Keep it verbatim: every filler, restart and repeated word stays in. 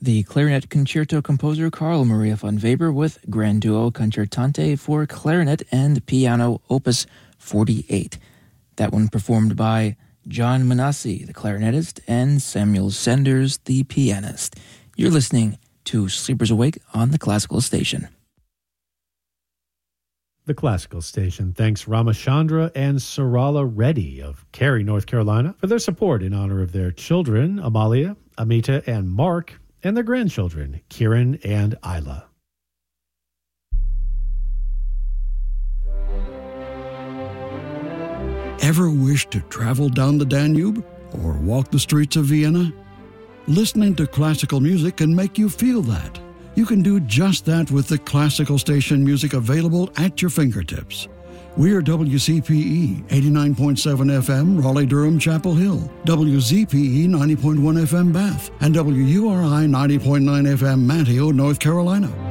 the clarinet concerto composer Carl Maria von Weber with Grand Duo Concertante for clarinet and piano, opus forty-eight. That one performed by John Manassi, the clarinetist, and Samuel Senders, the pianist. You're listening to Sleepers Awake on the Classical Station. The Classical Station thanks Ramachandra and Sarala Reddy of Cary, North Carolina, for their support in honor of their children, Amalia, Amita, and Mark, and their grandchildren, Kieran and Isla. Ever wish to travel down the Danube or walk the streets of Vienna? Listening to classical music can make you feel that. You can do just that with the Classical Station music available at your fingertips. We are W C P E eighty-nine point seven F M, Raleigh-Durham, Chapel Hill, W Z P E ninety point one F M, Bath, and W U R I ninety point nine F M, Manteo, North Carolina.